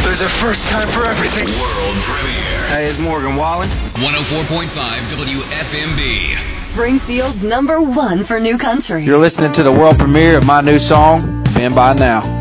There's a first time for everything. World premiere. Hey, it's Morgan Wallen. 104.5 WFMB. Springfield's #1 for new country. You're listening to the world premiere of my new song, Been By Now.